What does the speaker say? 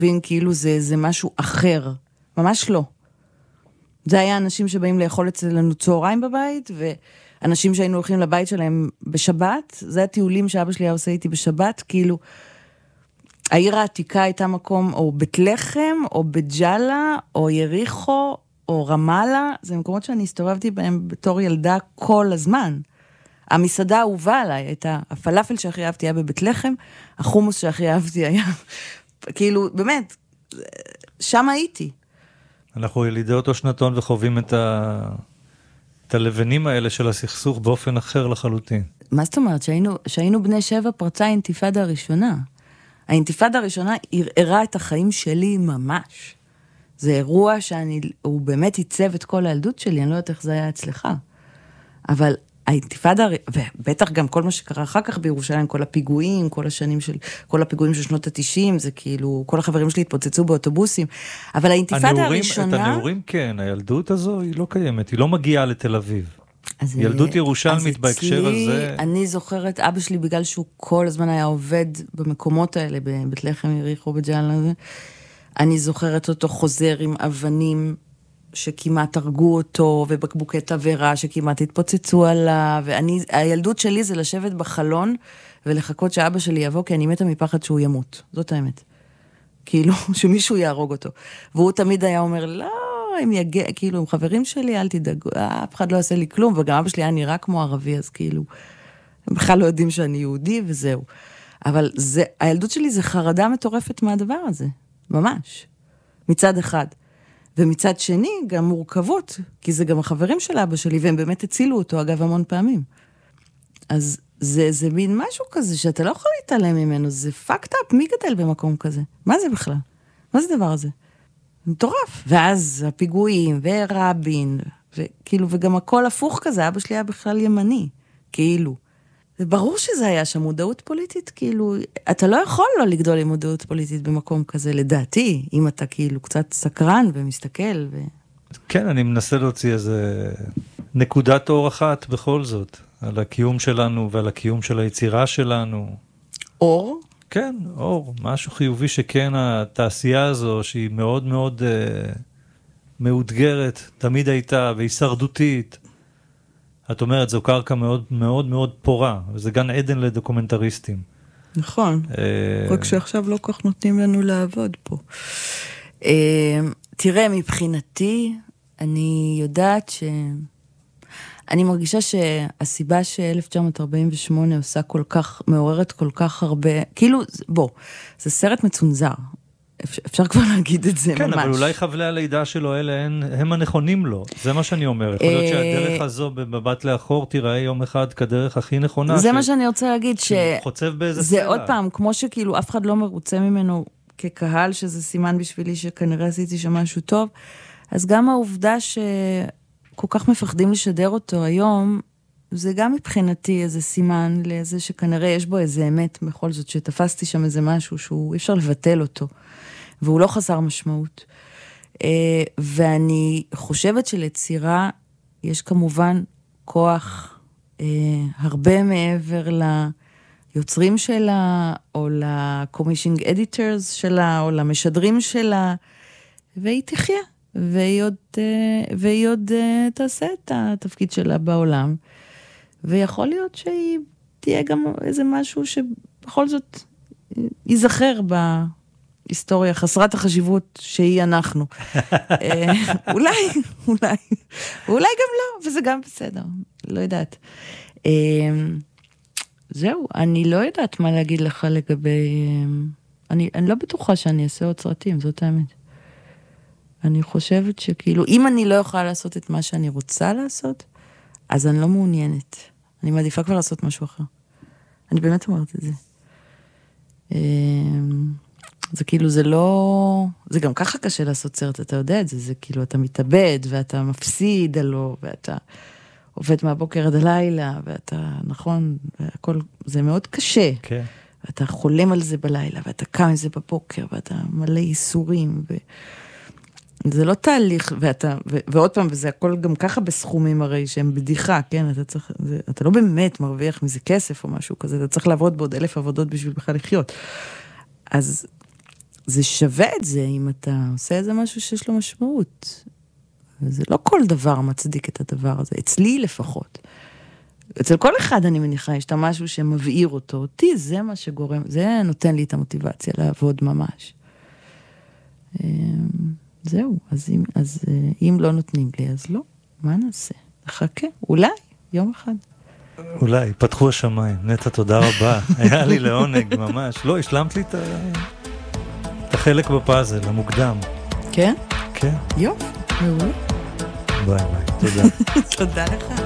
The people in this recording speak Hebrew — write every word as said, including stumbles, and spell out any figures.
ואם כאילו זה, זה משהו אחר. ממש לא. זה היה אנשים שבאים לאכול אצלנו צהריים בבית, ואנשים שהיינו הולכים לבית שלהם בשבת, זה הטיולים שאבא שלי היה עושה איתי בשבת, כאילו, העיר העתיקה הייתה מקום, או בית לחם, או בג'לה, או יריחו, או רמאללה, זה מקומות שאני הסתובבתי בהם בתור ילדה כל הזמן. המסעדה האהובה עליי הייתה, הפלאפל שהכי אהבתי היה בבית לחם, החומוס שהכי אהבתי היה, כאילו, באמת, שם הייתי. אנחנו ילידי אותו שנתון וחווים את, ה... את הלבנים האלה של הסכסוך באופן אחר לחלוטין. מה זאת אומרת? שהיינו, שהיינו בני שבע פרצה האינתיפאדה הראשונה. האינתיפאדה הראשונה ערערה את החיים שלי ממש. זה אירוע שאני, הוא באמת ייצב את כל הילדות שלי, אני לא יודעת איך זה היה אצלך. אבל האינתיפאדה, ובטח גם כל מה שקרה אחר כך בירושלים, כל הפיגועים, כל השנים של, כל הפיגועים של שנות התשעים, זה כאילו, כל החברים שלי התפוצצו באוטובוסים. אבל האינתיפאדה הנעורים, הראשונה... את הנעורים כן, הילדות הזו היא לא קיימת, היא לא מגיעה לתל אביב. אז ילדות ירושלמית בהקשר הזה... אני זוכרת, אבא שלי, בגלל שהוא כל הזמן היה עובד במקומות האלה, בבית לחם, יריחו, בג'אלה, אני זוכרת אותו חוזר עם אבנים, שכמעט הרגו אותו, ובקבוקי תברה שכמעט התפוצצו עליו, ואני, הילדות שלי זה לשבת בחלון, ולחכות שאבא שלי יבוא, כי אני מתה מפחד שהוא ימות. זאת האמת. כאילו, שמישהו יהרוג אותו. והוא תמיד היה אומר, לא, הם יגיע, כאילו, הם חברים שלי, אל תדאגו, אף אחד לא יעשה לי כלום, וגם אבא שלי היה נראה כמו ערבי, אז כאילו, הם בכלל לא יודעים שאני יהודי, וזהו. אבל זה, הילדות שלי זה חרדה מטורפת מהדבר הזה. ממש. מצד אחד. ומצד שני, גם מורכבות, כי זה גם החברים של אבא שלי, והם באמת הצילו אותו, אגב, המון פעמים. אז זה, זה מין משהו כזה, שאתה לא יכול להתעלם ממנו, זה fucked up, מי גדל במקום כזה? מה זה בכלל? מה זה דבר הזה? מטורף. ואז הפיגועים, ורבין, וכאילו, וגם הכל הפוך כזה, אבא שלי היה בכלל ימני, כאילו. זה ברור שזה היה שם מודעות פוליטית, כאילו, אתה לא יכול לא לגדול עם מודעות פוליטית במקום כזה, לדעתי, אם אתה כאילו קצת סקרן ומסתכל. ו... כן, אני מנסה להוציא איזה נקודת אור אחת בכל זאת, על הקיום שלנו ועל הקיום של היצירה שלנו. אור? כן, אור, משהו חיובי שכן, התעשייה הזו, שהיא מאוד מאוד אה, מאותגרת, תמיד הייתה, והישרדותית, את אומרת, זו קרקע מאוד מאוד מאוד פורה, וזה גן עדן לדוקומנטריסטים. נכון, רק שעכשיו לא כך נותנים לנו לעבוד פה. תראה, מבחינתי, אני יודעת ש... אני מרגישה שהסיבה ש-אלף תשע מאות ארבעים ושמונה עושה כל כך, מעוררת כל כך הרבה, כאילו, בוא, זה סרט מצונזר. אפשר כבר להגיד את זה כן, ממש. כן, אבל אולי חבלי הלידה שלו אלה הם, הם הנכונים לו. זה מה שאני אומר. יכול להיות שהדרך הזו במבט לאחור תיראה יום אחד כדרך הכי נכונה. זה ש... מה שאני רוצה להגיד, חוצב באיזה זה סלע. עוד פעם, כמו שכאילו אף אחד לא מרוצה ממנו כקהל, שזה סימן בשבילי שכנראה עשיתי שם משהו טוב, אז גם העובדה שכל כך מפחדים לשדר אותו היום, זה גם מבחינתי איזה סימן לאיזה שכנראה יש בו איזה אמת, בכל זאת שתפסתי שם איזה משהו שהוא אי אפשר לבטל אותו. והוא לא חסר משמעות. ואני חושבת שלצירה יש כמובן כוח הרבה מעבר ליוצרים שלה, או לקומישינג אדיטורס שלה, או למשדרים שלה, והיא תחיה, והיא עוד, והיא עוד תעשה את התפקיד שלה בעולם, ויכול להיות שהיא תהיה גם איזה משהו שבכל זאת ייזכר בה, היסטוריה חסרת החשיבות שהיא אנחנו. אולי, אולי, אולי גם לא, וזה גם בסדר, לא יודעת. זהו, אני לא יודעת מה להגיד לך לגבי, אני, אני לא בטוחה שאני אעשה עוד סרטים, זאת האמת. אני חושבת שכאילו, אם אני לא יכולה לעשות את מה שאני רוצה לעשות, אז אני לא מעוניינת. אני מעדיפה כבר לעשות משהו אחר. אני באמת אומרת את זה. זה כאילו, זה לא... זה גם ככה קשה לעשות סרט, אתה יודע את זה, זה כאילו, אתה מתאבד, ואתה מפסיד עלו, ואתה עובד מהבוקר עד הלילה, ואתה, נכון, והכל, זה מאוד קשה. כן. ואתה חולם על זה בלילה, ואתה קם עם זה בבוקר, ואתה מלא ייסורים, ו... זה לא תהליך, ואתה, ו... ועוד פעם, וזה הכל גם ככה בסכומים הרי, שהם בדיחה, כן, אתה צריך, זה, אתה לא באמת מרוויח מזה כסף או משהו כזה, אתה צריך לעבוד בעוד אלף עבודות בשביל בכלל לחיות. אז... זה שווה את זה אם אתה עושה איזה משהו שיש לו משמעות. זה לא כל דבר מצדיק את הדבר הזה, אצלי לפחות. אצל כל אחד אני מניחה, יש את המשהו שמבעיר אותו, אותי זה מה שגורם, זה נותן לי את המוטיבציה לעבוד ממש. זהו, אז אם, אז אם לא נותנים לי, אז לא, מה נעשה? נחכה, אולי, יום אחד. אולי, פתחו השמיים. נטע, תודה רבה. היה לי לעונג, ממש. לא, השלמת לי את החלק בפאזל, המוקדם. כן? כן. יופי, מעולה. ביי ביי, תודה. תודה לך.